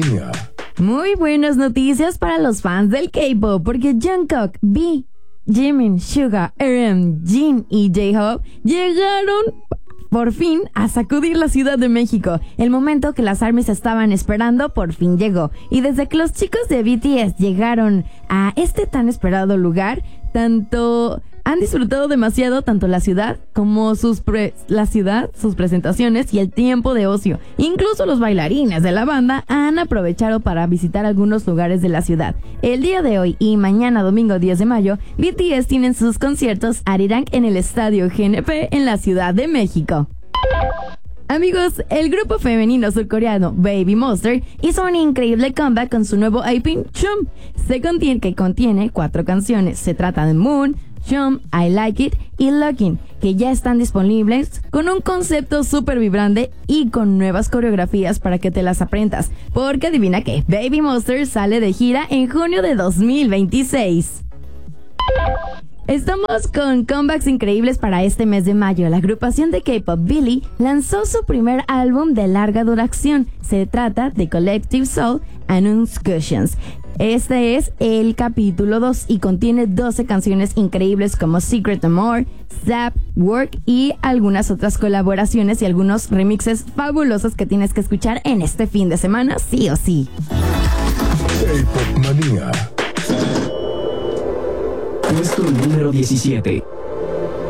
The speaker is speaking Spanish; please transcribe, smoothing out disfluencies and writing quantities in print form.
Muy buenas noticias para los fans del K-pop, porque Jungkook, V, Jimin, Suga, RM, Jin y J-Hope llegaron por fin a sacudir la Ciudad de México. El momento que las ARMYs estaban esperando por fin llegó. Y desde que los chicos de BTS llegaron a este tan esperado lugar, han disfrutado demasiado tanto la ciudad como sus presentaciones y el tiempo de ocio. Incluso los bailarines de la banda han aprovechado para visitar algunos lugares de la ciudad. El día de hoy y mañana domingo 10 de mayo, BTS tienen sus conciertos Arirang en el Estadio GNP en la Ciudad de México. Amigos, el grupo femenino surcoreano Baby Monster hizo un increíble comeback con su nuevo IP Chum, que contiene 4 canciones. Se trata de Moon, Chum, I Like It y Looking, que ya están disponibles con un concepto súper vibrante y con nuevas coreografías para que te las aprendas. Porque adivina qué, Baby Monster sale de gira en junio de 2026. Estamos con comebacks increíbles para este mes de mayo. La agrupación de K-pop Billy lanzó su primer álbum de larga duración. Se trata de Collective Soul Annunciations. Este es el capítulo 2 y contiene 12 canciones increíbles como Secret Amor, Zap, Work y algunas otras colaboraciones y algunos remixes fabulosos que tienes que escuchar en este fin de semana, sí o sí. K-Pop Manía. Puesto número 17.